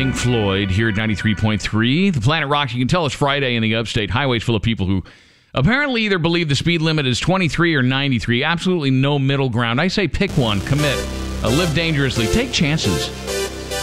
Pink Floyd here at 93.3. The Planet Rocks. You can tell it's Friday in the upstate. Highways full of people who apparently either believe the speed limit is 23 or 93. Absolutely no middle ground. I say pick one, commit, live dangerously, take chances.